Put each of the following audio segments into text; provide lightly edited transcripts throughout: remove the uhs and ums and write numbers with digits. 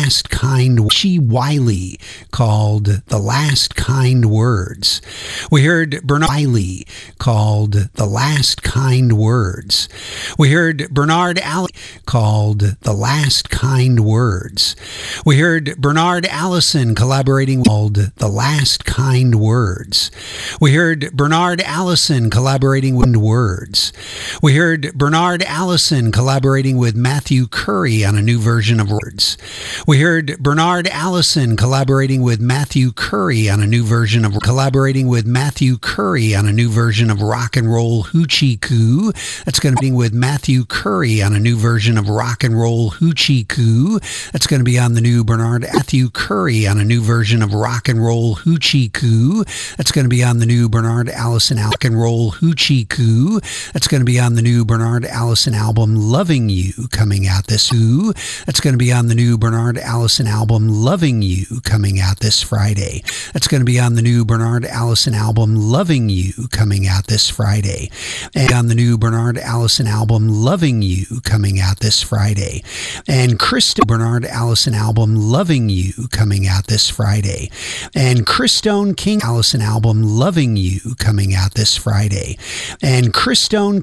Last Kind She Wiley called The Last Kind Words. We heard Bernard Wiley called The Last Kind Words. We heard Bernard Allison called The Last Kind Words. We heard Bernard Allison collaborating called The Last Kind Words. We heard Bernard Allison collaborating with Words. We heard Bernard Allison collaborating with Matthew Curry on a new version of Words. We heard Bernard Allison collaborating with Matthew Curry on a new version of Rock and Roll Hoochie Coo. That's going to be with Matthew Curry on a new version of Rock and Roll Hoochie Coo. That's going to be on the new Matthew Curry on a new version of Rock and Roll Hoochie Coo. That's going to be on the new Bernard Allison Rock and Roll Hoochie Coo. That's going to be on the new Bernard Allison album Loving You coming out this That's going to be on the new Bernard Allison album Loving You coming out this Friday. That's going to be on the new Bernard Allison album Loving You coming out this Friday. And on the new Bernard Allison album Loving You coming out this Friday. And Bernard Allison album Loving You coming out this Friday. And Christone King Allison album Loving You coming out this Friday. And Christone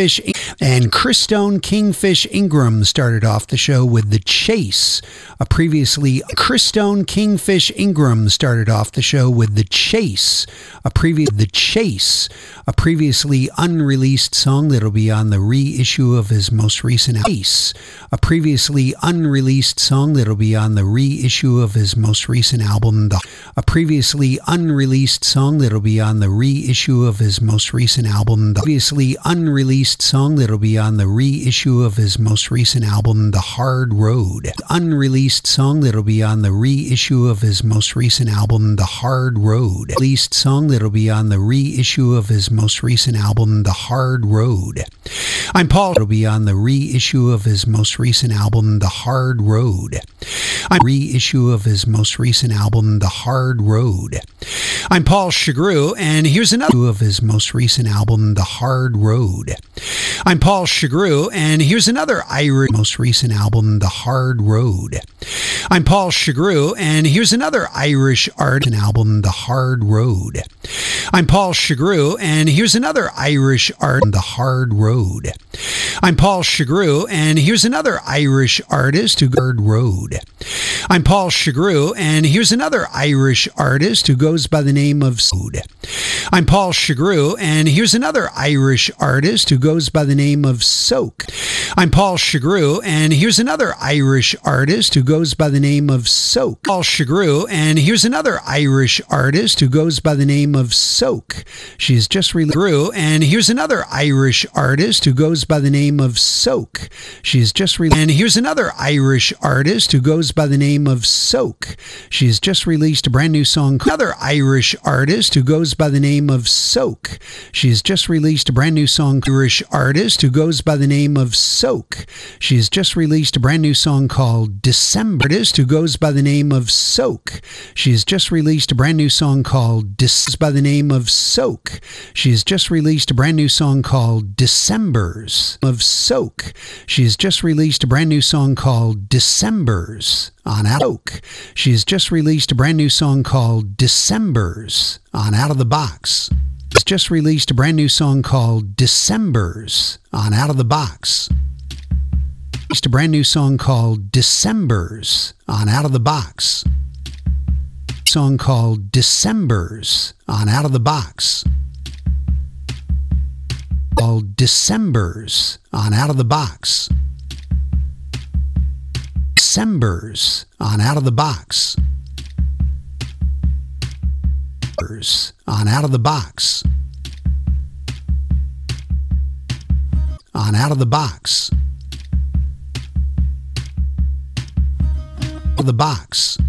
Kingfish Ingram started off the show with The Chase, Christone Kingfish Ingram started off the show with The Chase, a previously unreleased song that'll be on the reissue of his most recent album. A previously unreleased song that'll be on the reissue of his most recent album. A previously unreleased song that'll be on the reissue of his most recent album. Previously unreleased song that'll be on the reissue of his most recent album, The Hard Road. Unreleased song that'll be on the reissue of his most recent album, The Hard Road. Released song that'll be on the reissue of his most recent album, The Hard Road. I'm Paul. It'll be on the reissue of his most recent album, The Hard Road. Reissue of his most recent album, The Hard Road. I'm Paul Chagru, and here's another of his most recent album, The Hard Road. I'm Paul Chagru, and here's another Irish most recent album, The Hard Road. I'm Paul Chagru, and here's another Irish artist album, The Hard Road. I'm Paul Chagru, and here's another Irish art, The Hard Road. I'm Paul Chagru, and here's another Irish artist who Hard Road. I'm Paul Chagru, and here's another Irish artist who goes by the name of Soad. I'm Paul Chagru, and here's another Irish artist who goes by the name of Soak. I'm Paul Chagru, and here's another Irish artist who goes by the name of Soak. Paul Chagru, and here's another Irish artist who goes by the name of Soak. She's just released. And here's another Irish artist who goes by the name of Soak. She's just released. And here's another Irish artist who goes by the name of Soak. She's just released a brand new song. Another Irish artist who goes by the name of Soak. She's just released a brand new song. Irish artist who goes by the name of Soak. She's just released a brand new song called December. Artist who goes by the name of Soak. She's just released a brand new song called by the name of Soak. She's just released a brand new song called Decembers of Soak. She's just released a brand new song called Decembers on Soak. She's just released a brand new song called Decembers on Out of the Box. She's just released a brand new song called Decembers on Out of the Box. Released a brand new song called Decembers on Out of the Box. Song called Decembers on Out of the Box. Called Decembers on Out of the Box. Decembers on Out of the Box. On Out of the Box. On Out of the Box. The box.